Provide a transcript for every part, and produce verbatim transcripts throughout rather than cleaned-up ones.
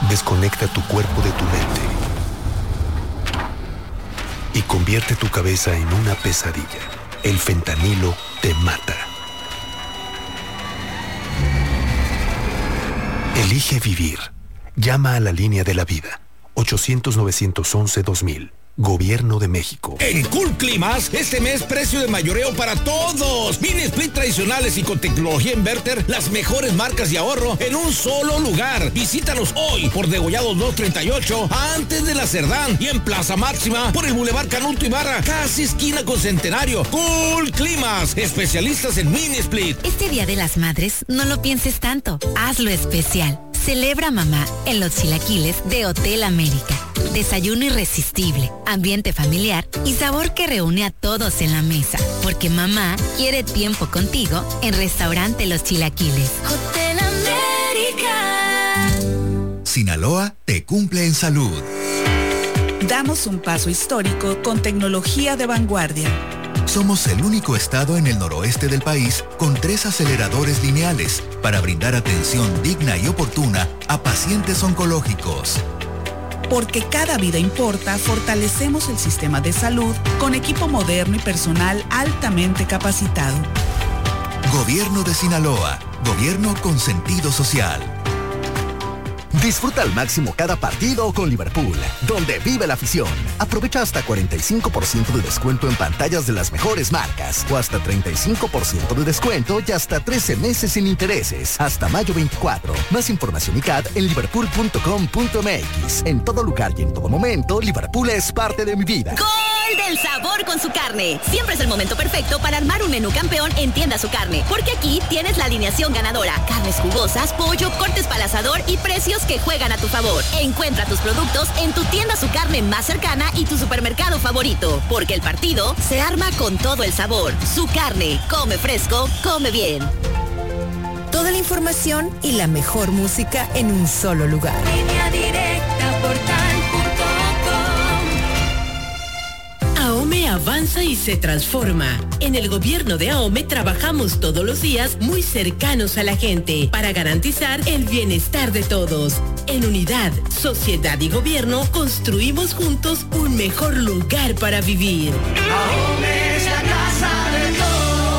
Desconecta tu cuerpo de tu mente y convierte tu cabeza en una pesadilla. El fentanilo te mata. Elige vivir. Llama a la línea de la vida. ochocientos, novecientos once, dos mil. Gobierno de México. En Cool Climas, este mes precio de mayoreo para todos. Mini split tradicionales y con tecnología inverter, las mejores marcas de ahorro en un solo lugar. Visítanos hoy por Degollado dos treinta y ocho, antes de la Cerdán, y en Plaza Máxima por el Boulevard Canuto Ibarra, casi esquina con Centenario. Cool Climas, especialistas en mini split. Este Día de las Madres, no lo pienses tanto. Hazlo especial. Celebra mamá en los chilaquiles de Hotel América. Desayuno irresistible, ambiente familiar y sabor que reúne a todos en la mesa. Porque mamá quiere tiempo contigo en Restaurante Los Chilaquiles. Hotel América. Sinaloa te cumple en salud. Damos un paso histórico con tecnología de vanguardia. Somos el único estado en el noroeste del país con tres aceleradores lineales para brindar atención digna y oportuna a pacientes oncológicos. Porque cada vida importa, fortalecemos el sistema de salud con equipo moderno y personal altamente capacitado. Gobierno de Sinaloa, gobierno con sentido social. Disfruta al máximo cada partido con Liverpool, donde vive la afición. Aprovecha hasta cuarenta y cinco por ciento de descuento en pantallas de las mejores marcas, o hasta treinta y cinco por ciento de descuento y hasta trece meses sin intereses, hasta mayo veinticuatro. Más información y C A D en liverpool punto com punto m x. En todo lugar y en todo momento, Liverpool es parte de mi vida. ¡Gol del sabor con Su Carne! Siempre es el momento perfecto para armar un menú campeón en Tienda Su Carne, porque aquí tienes la alineación ganadora. Carnes jugosas, pollo, cortes para el asador y precios que juegan a tu favor. Encuentra tus productos en tu Tienda Su Carne más cercana y tu supermercado favorito, porque el partido se arma con todo el sabor. Su Carne, come fresco, come bien. Toda la información y la mejor música en un solo lugar. Línea directa, portal punto com. AOME avanza y se transforma. En el gobierno de AOME trabajamos todos los días muy cercanos a la gente para garantizar el bienestar de todos. En unidad, sociedad y gobierno construimos juntos un mejor lugar para vivir. AOME es la casa de todos.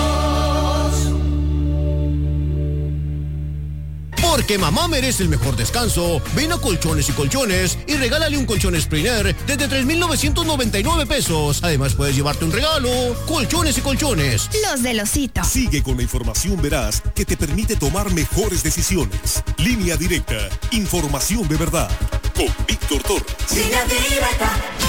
Porque mamá merece el mejor descanso, ven a Colchones y Colchones y regálale un colchón Springer desde tres mil novecientos noventa y nueve pesos. Además puedes llevarte un regalo. Colchones y Colchones. Los del Osito. Sigue con la información veraz que te permite tomar mejores decisiones. Línea Directa. Información de verdad. Con Víctor Torres. Línea Directa.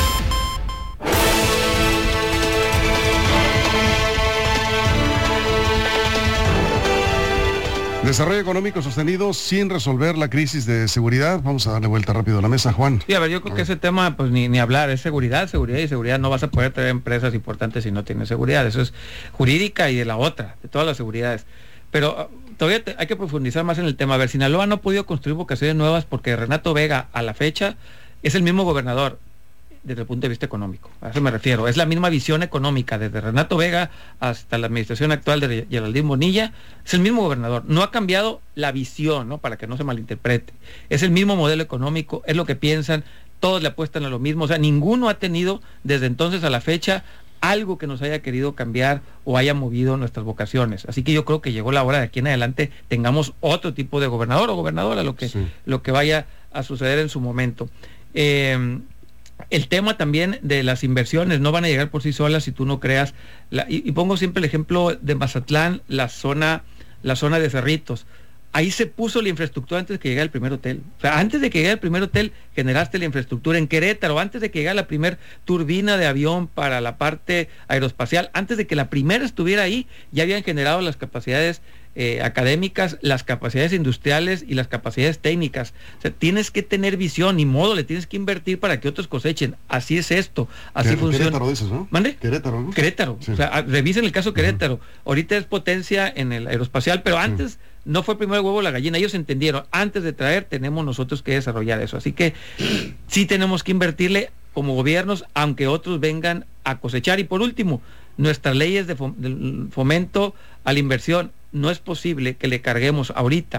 Desarrollo económico sostenido sin resolver la crisis de seguridad. Vamos a darle vuelta rápido a la mesa, Juan. Sí, a ver, yo creo que ese tema, pues ni, ni hablar, es seguridad, seguridad y seguridad. No vas a poder tener empresas importantes si no tienes seguridad. Eso es jurídica y de la otra, de todas las seguridades. Pero uh, todavía te, hay que profundizar más en el tema. A ver, Sinaloa no ha podido construir vocaciones nuevas porque Renato Vega, a la fecha, es el mismo gobernador desde el punto de vista económico. A eso me refiero. Es la misma visión económica, desde Renato Vega hasta la administración actual de Geraldine Bonilla. Es el mismo gobernador. No ha cambiado la visión, ¿no? Para que no se malinterprete. Es el mismo modelo económico, es lo que piensan, todos le apuestan a lo mismo. O sea, ninguno ha tenido desde entonces a la fecha algo que nos haya querido cambiar o haya movido nuestras vocaciones. Así que yo creo que llegó la hora de aquí en adelante tengamos otro tipo de gobernador o gobernadora, lo que, sí. lo que vaya a suceder en su momento. Eh, El tema también de las inversiones no van a llegar por sí solas si tú no creas, la, y, y pongo siempre el ejemplo de Mazatlán, la zona, la zona de Cerritos. Ahí se puso la infraestructura antes de que llegara el primer hotel. O sea, antes de que llegara el primer hotel, generaste la infraestructura. En Querétaro, antes de que llegara la primer turbina de avión para la parte aeroespacial, antes de que la primera estuviera ahí, ya habían generado las capacidades eh, académicas, las capacidades industriales y las capacidades técnicas. O sea, tienes que tener visión, ni modo, le tienes que invertir para que otros cosechen. Así es esto, así Quer- funciona. Querétaro dices, ¿no? ¿Mande? Querétaro, ¿no? Querétaro. Sí. O sea, revisen el caso Querétaro. Uh-huh. Ahorita es potencia en el aeroespacial, pero antes... Sí. No fue primero el huevo o la gallina, ellos entendieron, antes de traer tenemos nosotros que desarrollar eso, así que sí tenemos que invertirle como gobiernos, aunque otros vengan a cosechar. Y por último, nuestras leyes de fomento a la inversión, no es posible que le carguemos ahorita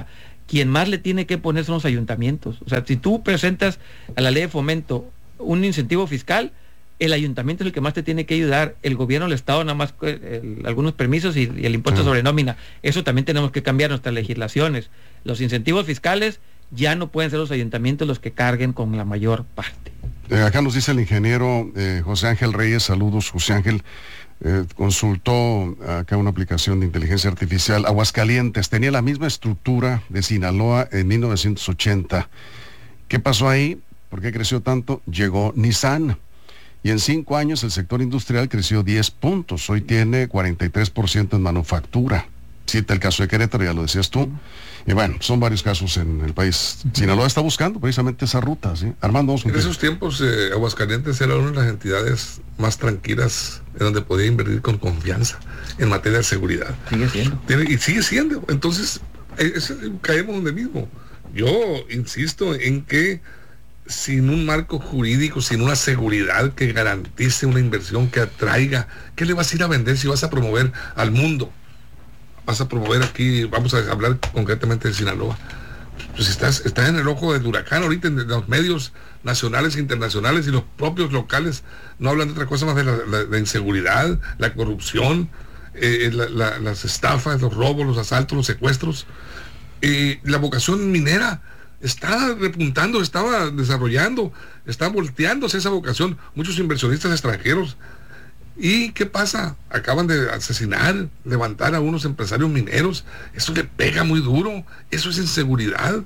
quien más le tiene que poner son los ayuntamientos. O sea, si tú presentas a la ley de fomento un incentivo fiscal, el ayuntamiento es el que más te tiene que ayudar, el gobierno del estado nada más el, algunos permisos y, y el impuesto sí. sobre nómina. Eso también tenemos que cambiar nuestras legislaciones. Los incentivos fiscales ya no pueden ser los ayuntamientos los que carguen con la mayor parte. Eh, acá nos dice el ingeniero eh, José Ángel Reyes, saludos José Ángel, eh, consultó acá una aplicación de inteligencia artificial. Aguascalientes tenía la misma estructura de Sinaloa en mil novecientos ochenta. ¿Qué pasó ahí? ¿Por qué creció tanto? Llegó Nissan. Y en cinco años el sector industrial creció diez puntos. Hoy tiene cuarenta y tres por ciento en manufactura. Cita el caso de Querétaro, ya lo decías tú. Y bueno, son varios casos en el país. Sinaloa está buscando precisamente esa ruta, ¿sí? Armando, vamos en esos tiempos, eh, Aguascalientes era una de las entidades más tranquilas en donde podía invertir con confianza en materia de seguridad. Sigue siendo. Tiene, y sigue siendo. Entonces, es, es, caemos donde mismo. Yo insisto en que sin un marco jurídico, sin una seguridad que garantice una inversión que atraiga, ¿qué le vas a ir a vender si vas a promover al mundo? Vas a promover aquí, vamos a hablar concretamente de Sinaloa. Pues estás, estás en el ojo del huracán ahorita, en los medios nacionales e internacionales, y los propios locales no hablan de otra cosa más de la, la, la inseguridad, la corrupción, eh, la, la, las estafas, los robos, los asaltos, los secuestros. Eh, la vocación minera está repuntando, estaba desarrollando, está volteándose esa vocación. Muchos inversionistas extranjeros. ¿Y qué pasa? Acaban de asesinar, levantar a unos empresarios mineros. Eso le pega muy duro. Eso es inseguridad.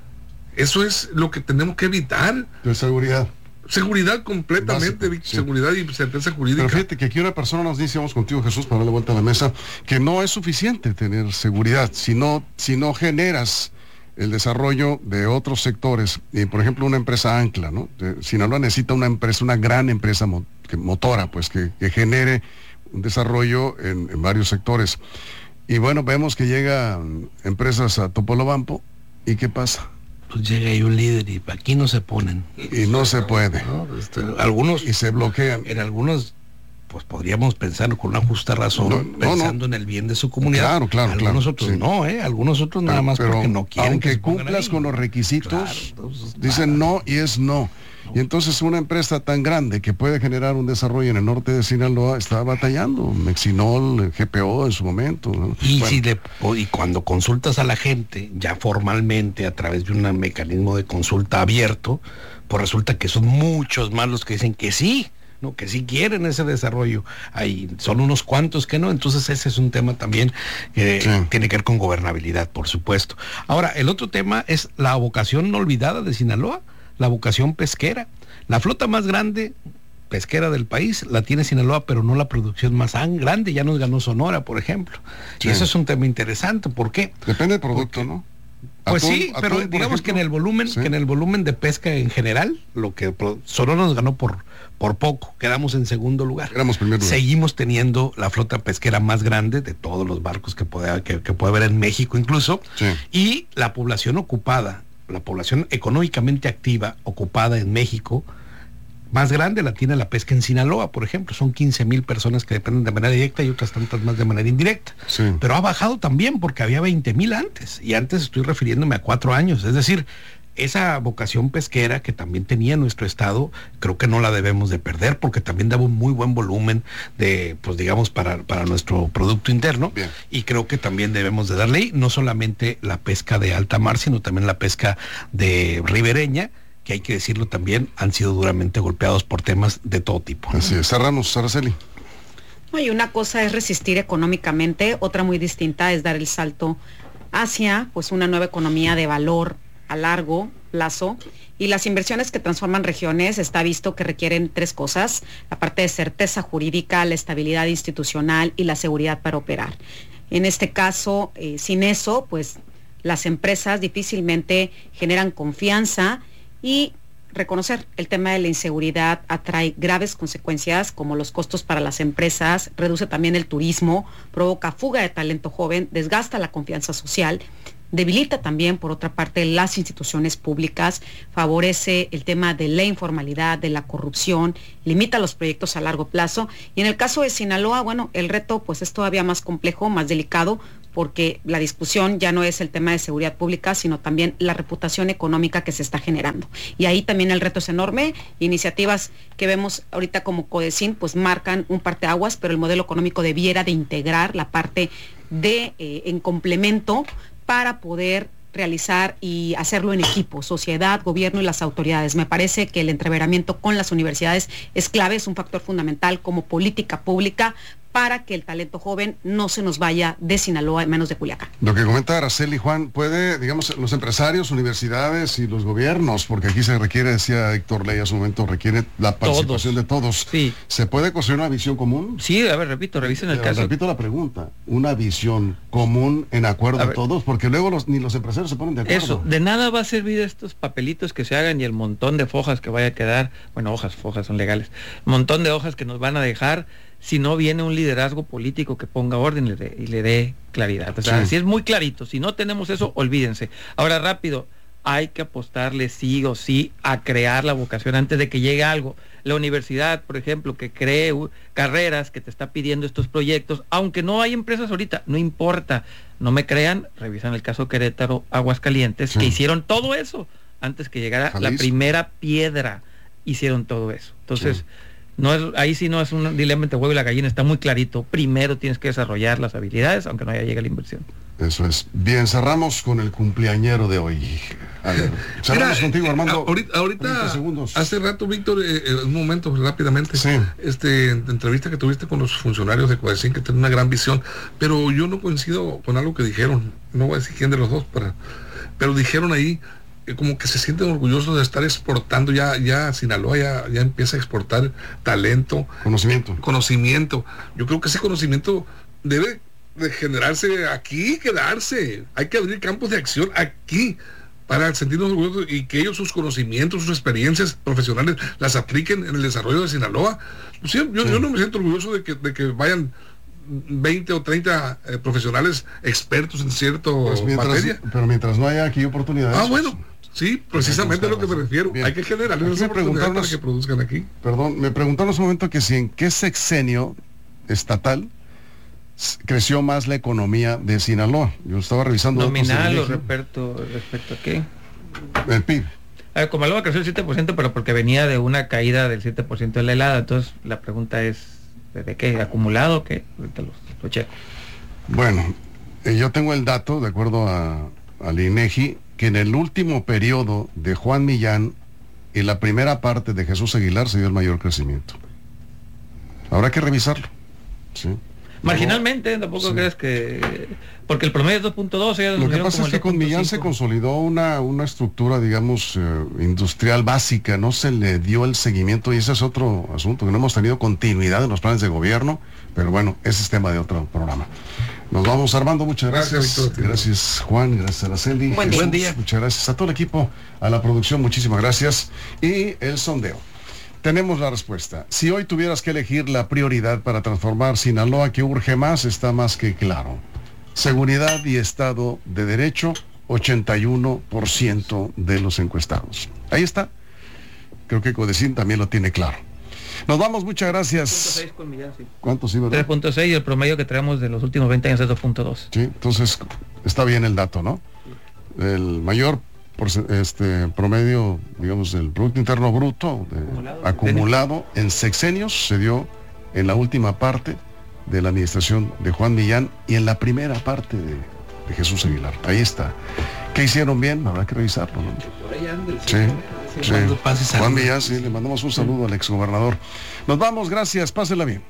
Eso es lo que tenemos que evitar. De seguridad. Seguridad completamente, básico, sí. Seguridad y certeza jurídica. Pero fíjate que aquí una persona nos dice, vamos contigo Jesús, para darle vuelta a la mesa, que no es suficiente tener seguridad, si no, si no generas el desarrollo de otros sectores. Y por ejemplo, una empresa ancla, ¿no? Sinaloa necesita una empresa, una gran empresa mo que, motora, pues que, que genere un desarrollo en, en varios sectores. Y bueno, vemos que llegan empresas a Topolobampo, ¿y qué pasa? Pues llega ahí un líder y aquí no se ponen. Y no se puede. No, este, algunos, y se bloquean. En algunos, pues podríamos pensar con una justa razón, no, no, pensando no. en el bien de su comunidad. Claro, claro, Algunos claro, otros sí. no, ¿eh? Algunos otros nada más pero, porque no quieren. Aunque que cumplas con los requisitos, claro, entonces, dicen no y es no. Y entonces una empresa tan grande que puede generar un desarrollo en el norte de Sinaloa está batallando. Mexinol, G P O en su momento, ¿no? Y, bueno. si le, y cuando consultas a la gente, ya formalmente, a través de un mecanismo de consulta abierto, pues resulta que son muchos más los que dicen que sí. No, que sí quieren ese desarrollo, hay, son unos cuantos que no, entonces ese es un tema también que sí. tiene que ver con gobernabilidad, por supuesto. Ahora, el otro tema es la vocación no olvidada de Sinaloa, la vocación pesquera. La flota más grande pesquera del país la tiene Sinaloa, pero no la producción más grande, ya nos ganó Sonora, por ejemplo. Sí. Y eso es un tema interesante, ¿por qué? Depende del producto, Porque, ¿no? Pues atún, sí, pero atún, digamos ejemplo, que en el volumen, sí. que en el volumen de pesca en general, lo que Sonora nos ganó por, por poco, quedamos en segundo lugar. Éramos primer lugar. Seguimos teniendo la flota pesquera más grande de todos los barcos que puede, que, que puede haber en México incluso, sí. y la población ocupada, la población económicamente activa ocupada en México, más grande la tiene la pesca en Sinaloa, por ejemplo. Son quince mil personas que dependen de manera directa y otras tantas más de manera indirecta. Sí. Pero ha bajado también porque había veinte mil antes. Y antes estoy refiriéndome a cuatro años. Es decir, esa vocación pesquera que también tenía nuestro estado, creo que no la debemos de perder porque también daba un muy buen volumen de, pues digamos, para, para nuestro Producto Interno. Bien. Y creo que también debemos de darle no solamente la pesca de alta mar, sino también la pesca de ribereña, que hay que decirlo también, han sido duramente golpeados por temas de todo tipo. Así es. Cerramos, Araceli. No, y una cosa es resistir económicamente, otra muy distinta es dar el salto hacia pues una nueva economía de valor a largo plazo, y las inversiones que transforman regiones está visto que requieren tres cosas: la parte de certeza jurídica, la estabilidad institucional y la seguridad para operar. En este caso, eh, sin eso, pues las empresas difícilmente generan confianza, y reconocer el tema de la inseguridad atrae graves consecuencias como los costos para las empresas, reduce también el turismo, provoca fuga de talento joven, desgasta la confianza social, debilita también, por otra parte, las instituciones públicas, favorece el tema de la informalidad, de la corrupción, limita los proyectos a largo plazo. Y en el caso de Sinaloa, bueno, el reto pues es todavía más complejo, más delicado, porque la discusión ya no es el tema de seguridad pública, sino también la reputación económica que se está generando. Y ahí también el reto es enorme. Iniciativas que vemos ahorita como Codecin, pues marcan un parteaguas, pero el modelo económico debiera de integrar la parte de eh, en complemento para poder realizar y hacerlo en equipo, sociedad, gobierno y las autoridades. Me parece que el entreveramiento con las universidades es clave, es un factor fundamental como política pública para que el talento joven no se nos vaya de Sinaloa en menos de Culiacán. Lo que comenta Araceli, Juan, puede, digamos, los empresarios, universidades y los gobiernos, porque aquí se requiere, decía Héctor Ley hace un momento, requiere la participación todos. de todos. Sí. ¿Se puede construir una visión común? Sí, a ver, repito, revisen el Pero, caso. Repito la pregunta, una visión común en acuerdo de todos, porque luego los, ni los empresarios se ponen de acuerdo. Eso, de nada va a servir estos papelitos que se hagan y el montón de fojas que vaya a quedar, bueno, hojas, fojas son legales, montón de hojas que nos van a dejar si no viene un liderazgo político que ponga orden y le dé, y le dé claridad. O sea, sí. Si es muy clarito, si no tenemos eso, olvídense. Ahora, rápido, hay que apostarle sí o sí a crear la vocación antes de que llegue algo. La universidad, por ejemplo, que cree uh, carreras, que te está pidiendo estos proyectos, aunque no hay empresas ahorita, no importa. No me crean, revisan el caso Querétaro, Aguascalientes, sí. que hicieron todo eso antes que llegara Jalisco. La primera piedra. Hicieron todo eso. Entonces... Sí. No es, ahí sí no es un dilema entre el huevo y la gallina, está muy clarito. Primero tienes que desarrollar las habilidades, aunque no haya llegado la inversión. Eso es. Bien, cerramos con el cumpleañero de hoy. A ver, cerramos Mira, contigo, Armando. Ahorita, ahorita hace rato, Víctor, eh, un momento, rápidamente, sí. este entrevista que tuviste con los funcionarios de Codecin, que tienen una gran visión, pero yo no coincido con algo que dijeron, no voy a decir quién de los dos, para, pero dijeron ahí, como que se sienten orgullosos de estar exportando, ya ya Sinaloa ya, ya empieza a exportar talento, conocimiento. conocimiento. Yo creo que ese conocimiento debe de generarse aquí, quedarse. Hay que abrir campos de acción aquí para sentirnos orgullosos y que ellos sus conocimientos, sus experiencias profesionales las apliquen en el desarrollo de Sinaloa. Pues sí, yo, sí. yo no me siento orgulloso de que, de que vayan veinte o treinta eh, profesionales expertos en cierto pues mientras, materia. Pero mientras no haya aquí oportunidades. Ah, bueno. Sí, precisamente es lo que me refiero. Bien. Hay que generarles esa oportunidad para que produzcan aquí. Perdón, me preguntaron en un momento que si en qué sexenio estatal creció más la economía de Sinaloa. Yo estaba revisando... Nominal o respecto, respecto a qué. El P I B. A ver, Comalova creció el siete por ciento, pero porque venía de una caída del siete por ciento de la helada. Entonces, la pregunta es, ¿de qué? ¿Acumulado o qué? Ahorita lo, lo checo. Bueno, eh, yo tengo el dato, de acuerdo a, al INEGI, que en el último periodo de Juan Millán y la primera parte de Jesús Aguilar se dio el mayor crecimiento. Habrá que revisarlo. ¿Sí? Marginalmente, tampoco sí. crees que... Porque el promedio es dos punto dos. Lo que pasa es que con Millán se consolidó una, una estructura, digamos, eh, industrial básica, no se le dio el seguimiento y ese es otro asunto, que no hemos tenido continuidad en los planes de gobierno, pero bueno, ese es tema de otro programa. Nos vamos, Armando, muchas gracias. Gracias, Víctor. Gracias Juan, gracias Araceli. Buen día. Buen día. Muchas gracias a todo el equipo, a la producción, muchísimas gracias. Y el sondeo. Tenemos la respuesta. Si hoy tuvieras que elegir la prioridad para transformar Sinaloa, que urge más, está más que claro. Seguridad y Estado de Derecho, ochenta y uno por ciento de los encuestados. Ahí está. Creo que Codecin también lo tiene claro. Nos vamos, muchas gracias. tres punto seis con Millán, sí. ¿Cuánto sí, verdad? tres punto seis y el promedio que traemos de los últimos veinte años es dos punto dos. Sí, entonces está bien el dato, ¿no? El mayor por, este promedio, digamos, del Producto Interno Bruto de, acumulado, acumulado en sexenios se dio en la última parte de la administración de Juan Millán y en la primera parte de, de Jesús Aguilar. Ahí está. ¿Qué hicieron bien? Habrá que revisarlo, ¿no? Sí. Sí. Juan Millán, sí, le mandamos un saludo al exgobernador. Nos vamos, gracias, pásenla bien.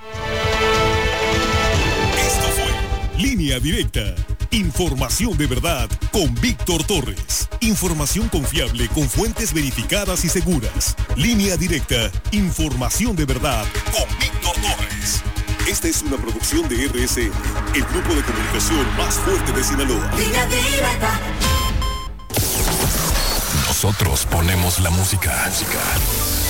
Esto fue Línea Directa. Información de verdad con Víctor Torres. Información confiable con fuentes verificadas y seguras. Línea Directa. Información de verdad con Víctor Torres. Esta es una producción de R S N, el grupo de comunicación más fuerte de Sinaloa. Línea Directa. Nosotros ponemos la música. música.